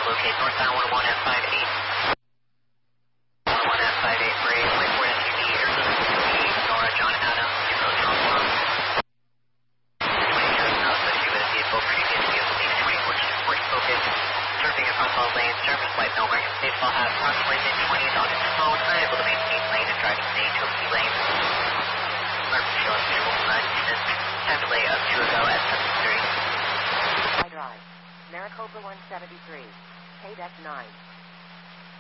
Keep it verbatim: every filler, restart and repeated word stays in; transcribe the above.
locate northbound one one at five eight. one one at five eight, brave, report S U V, airfield two eight, Nora, John Adam, zero, John Long. twenty-two is now associated with a vehicle previous vehicle being twenty-four Ford Focus. Surfing across all lanes, surface light, no marking baseball hat, approximately mid twenties on its phone, unable to maintain lane and driving stage to a key lane. Martin show us visual nine minutes, time delay of two ago at seven three. I drive. Maricopa one seventy-three. K D E C nine.